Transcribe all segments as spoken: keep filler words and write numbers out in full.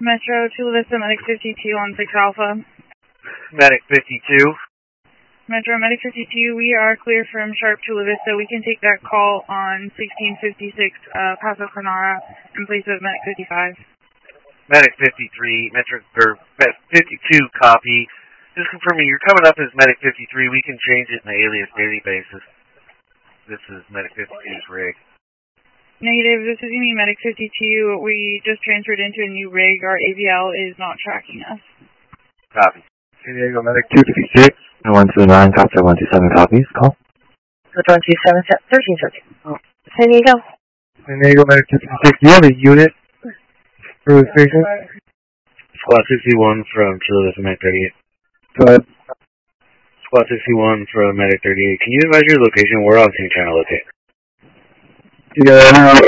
Metro, Chula Vista, Medic fifty-two on six Alpha. Medic fifty-two. Metro, Medic fifty-two, we are clear from Sharp Chula Vista. We can take that call on sixteen fifty-six uh, Paso Canara in place of Medic fifty-five. Medic fifty-three, Metro, or fifty-two, copy. Just confirming, you're coming up as Medic fifty-three. We can change it in the alias daily basis. This is Medic fifty-two's rig. Negative, this is Amy, Medic fifty-two. We just transferred into a new rig. Our A V L is not tracking us. Copy. San Diego, Medic two fifty-six. one two nine, copy, one two seven copies. Call. one two seven, thirteen thirteen. Oh. San Diego. San Diego, Medic two fifty-six. Do you have a unit for this patient? Squad sixty-one from Chula Vista, Medic thirty-eight. Go ahead. Squad sixty-one from Medic thirty-eight. Can you advise your location? We're obviously trying to locate. Yeah.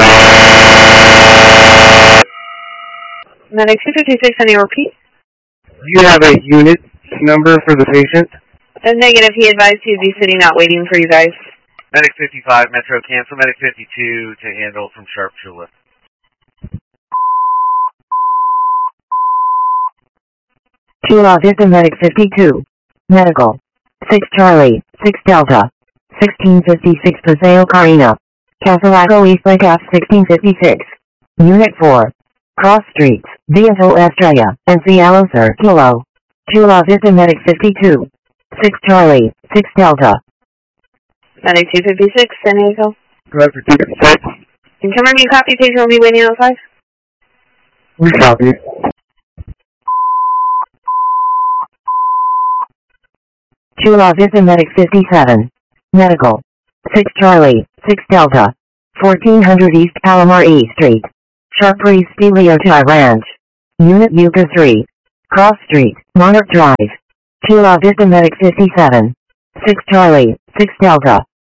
Medic two fifty-six, any repeat? Do you have a unit number for the patient? A negative, he advised he'd be sitting out waiting for you guys. Medic fifty-five, Metro, cancel Medic fifty-two to handle from Sharp Chula. Chula Vista, Medic fifty-two. Medical. six Charlie, six Delta. sixteen fifty-six Paseo Carina. Casalaco East Lake F sixteen fifty-six. Unit four. Cross Streets, Viento Estrella, and Cielo Sur Kilo. Chula Vista, Medic fifty-two. six Charlie, six Delta. Medic two fifty-six, San Diego. Go ahead for two fifty-six. Confirming you copy, patient will be waiting outside. We copy. Chula Vista, Medic fifty-seven. Medical. six Charlie, six Delta. fourteen hundred East Palomar E Street. Sharp Breeze Stelioti Ranch. Unit Yucca three. Cross Street, Monarch Drive. Chula Vista, Medic fifty-seven. six Charlie, six Delta.